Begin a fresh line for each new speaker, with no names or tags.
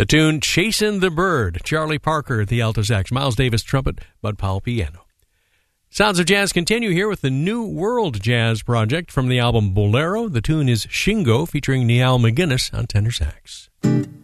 The tune Chasing the Bird, Charlie Parker at the alto sax, Miles Davis trumpet, Bud Powell piano. Sounds of Jazz continue here with the New World Jazz Project from the album Bolero. The tune is Shingo featuring Niall McGuinness on tenor sax.